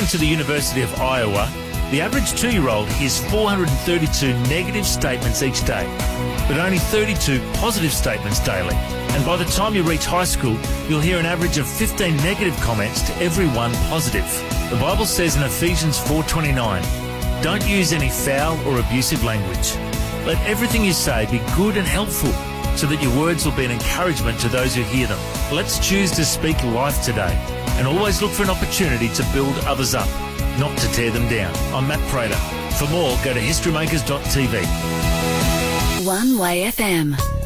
According to the University of Iowa, the average 2-year-old hears 432 negative statements each day, but only 32 positive statements daily. And by the time you reach high school, you'll hear an average of 15 negative comments to every one positive. The Bible says in Ephesians 4:29, "Don't use any foul or abusive language. Let everything you say be good and helpful, so that your words will be an encouragement to those who hear them." Let's choose to speak life today and always look for an opportunity to build others up, not to tear them down. I'm Matt Prater. For more, go to historymakers.tv. One Way FM.